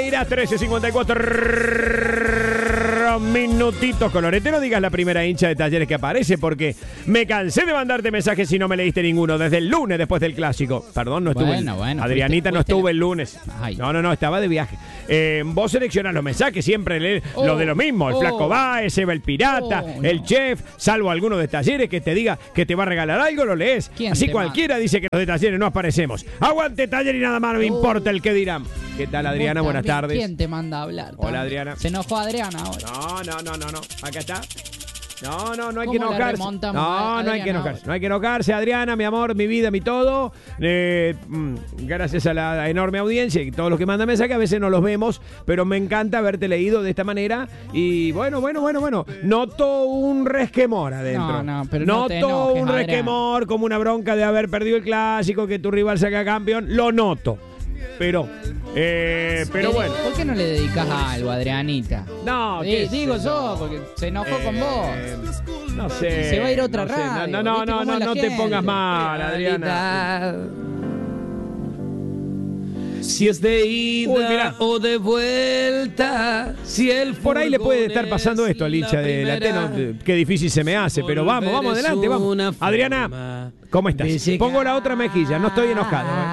dirás, 13:54 minutitos, Colorete. No digas la primera hincha de Talleres que aparece, porque me cansé de mandarte mensajes y no me leíste ninguno. Desde el lunes, después del clásico. Perdón, no estuve. Bueno, Adrianita no estuvo el lunes. Ay. No, estaba de viaje. Vos seleccionás los mensajes, siempre lees lo de lo mismo. El Flaco Báez, Eva el Pirata, el Chef, salvo alguno de Talleres que te diga que te va a regalar algo, lo lees. Así cualquiera dice que los de Talleres no aparecemos. Aguante Talleres y nada más, no me importa el que dirán. ¿Qué tal, Adriana? Buenas tardes. ¿Quién te manda a hablar? Hola, Adriana. Se enojó Adriana ahora. No. Acá está. No hay que ¿Cómo la enojarse. remontamos, No hay que Adriana, enojarse. ahora? No hay que enojarse, Adriana, mi amor, mi vida, mi todo. Gracias a la enorme audiencia y todos los que mandan mensajes, a veces no los vemos, pero me encanta haberte leído de esta manera. Y bueno. Noto un resquemor adentro. No, pero no te noto enojes, un resquemor, como una bronca de haber perdido el clásico, que tu rival saca campeón. Lo noto. Pero bueno. ¿Por qué no le dedicas algo, Adrianita? No, digo yo, porque se enojó con vos. No sé. Se va a ir a otra no sé. radio. No te pongas mal, Adriana. Si es de ida o de vuelta, si el por ahí le puede estar pasando esto al hincha de la Teno. Qué difícil se me hace, pero vamos adelante, vamos. Adriana, ¿cómo estás? Pongo la otra mejilla, no estoy enojado.